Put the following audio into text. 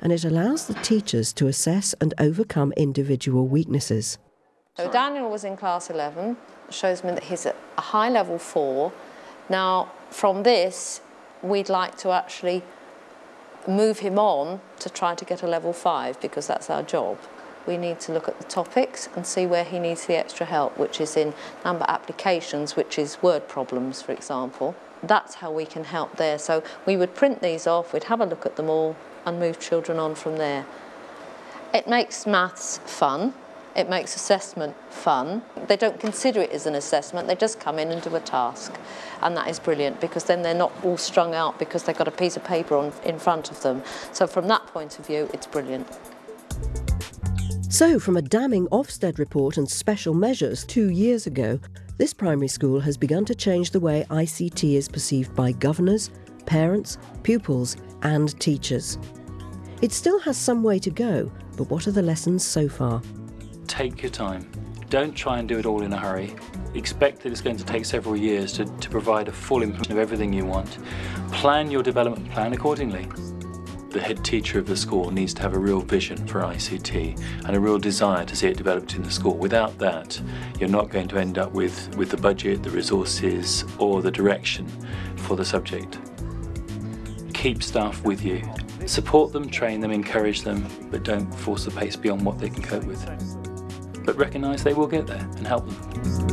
and it allows the teachers to assess and overcome individual weaknesses. So Daniel was in class 11, shows me that he's at a high level 4. Now, from this, we'd like to actually move him on to try to get a level 5, because that's our job. We need to look at the topics and see where he needs the extra help, which is in number applications, which is word problems, for example. That's how we can help there. So we would print these off, we'd have a look at them all and move children on from there. It makes maths fun. It makes assessment fun. They don't consider it as an assessment, they just come in and do a task. And that is brilliant, because then they're not all strung out because they've got a piece of paper in front of them. So from that point of view, it's brilliant. So, from a damning Ofsted report and special measures 2 years ago, this primary school has begun to change the way ICT is perceived by governors, parents, pupils and teachers. It still has some way to go, but what are the lessons so far? Take your time. Don't try and do it all in a hurry. Expect that it's going to take several years to provide a full implementation of everything you want. Plan your development plan accordingly. The head teacher of the school needs to have a real vision for ICT and a real desire to see it developed in the school. Without that, you're not going to end up with the budget, the resources or the direction for the subject. Keep staff with you. Support them, train them, encourage them, but don't force the pace beyond what they can cope with. But recognise they will get there and help them.